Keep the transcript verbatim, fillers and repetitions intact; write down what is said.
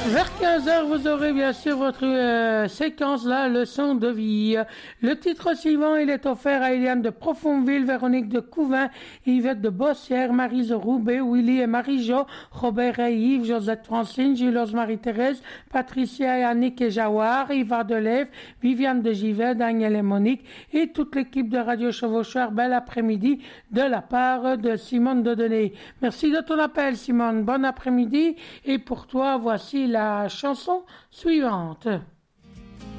Vers quinze heures, vous aurez bien sûr votre euh, séquence, la leçon de vie. Le titre suivant, il est offert à Eliane de Profonville, Véronique de Couvin, Yvette de Bossière, Marise Roubaix, Willy et Marie-Jo, Robert et Yves, Josette Francine, Jules Marie-Thérèse, Patricia et Annick et Jawar, Yvan Delève, Viviane de Givet, Daniel et Monique et toute l'équipe de Radio Chevaucheur. Bel après-midi de la part de Simone Dodonné. Merci de ton appel, Simone. Bon après-midi. Et pour toi, voici la chanson suivante.